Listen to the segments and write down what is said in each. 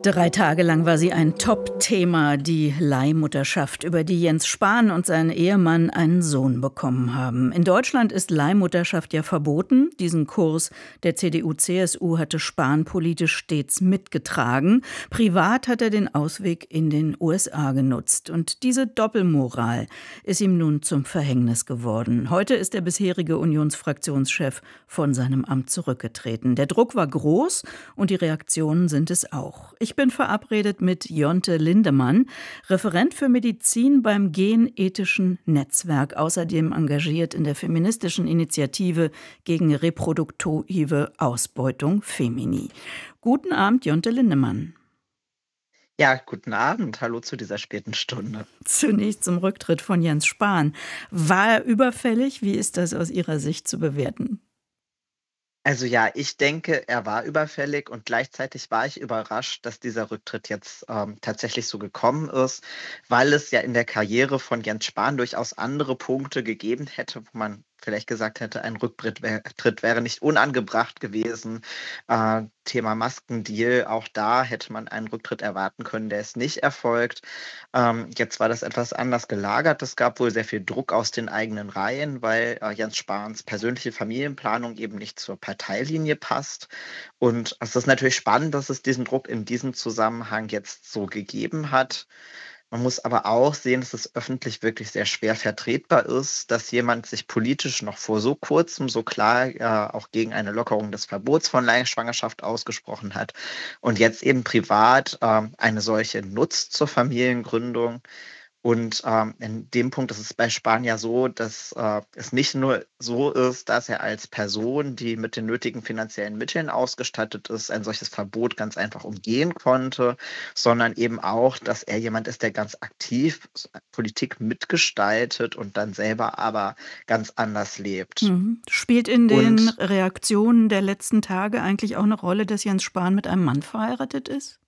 3 Tage lang war sie ein Top-Thema, die Leihmutterschaft, über die Jens Spahn und sein Ehemann einen Sohn bekommen haben. In Deutschland ist Leihmutterschaft ja verboten. Diesen Kurs der CDU/CSU hatte Spahn politisch stets mitgetragen. Privat hat er den Ausweg in den USA genutzt. Und diese Doppelmoral ist ihm nun zum Verhängnis geworden. Heute ist der bisherige Unionsfraktionschef von seinem Amt zurückgetreten. Der Druck war groß und die Reaktionen sind es auch. Ich bin verabredet mit Jonte Lindemann, Referent für Medizin beim Genethischen Netzwerk, außerdem engagiert in der feministischen Initiative gegen reproduktive Ausbeutung Femini. Guten Abend, Jonte Lindemann. Ja, guten Abend. Hallo zu dieser späten Stunde. Zunächst zum Rücktritt von Jens Spahn. War er überfällig? Wie ist das aus Ihrer Sicht zu bewerten? Also ja, ich denke, er war überfällig und gleichzeitig war ich überrascht, dass dieser Rücktritt jetzt tatsächlich so gekommen ist, weil es ja in der Karriere von Jens Spahn durchaus andere Punkte gegeben hätte, wo man vielleicht gesagt hätte, ein Rücktritt wäre nicht unangebracht gewesen. Thema Maskendeal, auch da hätte man einen Rücktritt erwarten können, der ist nicht erfolgt. Jetzt war das etwas anders gelagert. Es gab wohl sehr viel Druck aus den eigenen Reihen, weil Jens Spahns persönliche Familienplanung eben nicht zur Parteilinie passt. Und es ist natürlich spannend, dass es diesen Druck in diesem Zusammenhang jetzt so gegeben hat. Man muss aber auch sehen, dass es öffentlich wirklich sehr schwer vertretbar ist, dass jemand sich politisch noch vor so kurzem so klar auch gegen eine Lockerung des Verbots von Leihschwangerschaft ausgesprochen hat und jetzt eben privat eine solche nutzt zur Familiengründung. Und in dem Punkt ist es bei Spahn ja so, dass es nicht nur so ist, dass er als Person, die mit den nötigen finanziellen Mitteln ausgestattet ist, ein solches Verbot ganz einfach umgehen konnte, sondern eben auch, dass er jemand ist, der ganz aktiv Politik mitgestaltet und dann selber aber ganz anders lebt. Spielt in den Und Reaktionen der letzten Tage eigentlich auch eine Rolle, dass Jens Spahn mit einem Mann verheiratet ist?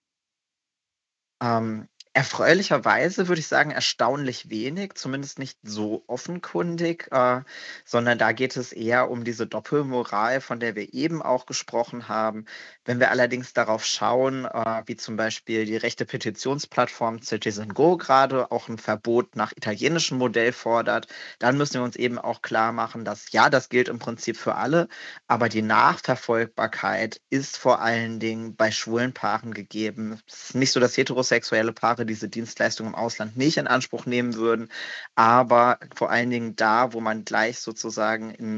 Erfreulicherweise würde ich sagen, erstaunlich wenig, zumindest nicht so offenkundig, sondern da geht es eher um diese Doppelmoral, von der wir eben auch gesprochen haben. Wenn wir allerdings darauf schauen, wie zum Beispiel die rechte Petitionsplattform Citizen Go gerade auch ein Verbot nach italienischem Modell fordert, dann müssen wir uns eben auch klar machen, dass ja, das gilt im Prinzip für alle, aber die Nachverfolgbarkeit ist vor allen Dingen bei schwulen Paaren gegeben. Es ist nicht so, dass heterosexuelle Paare diese Dienstleistung im Ausland nicht in Anspruch nehmen würden, aber vor allen Dingen da, wo man gleich sozusagen in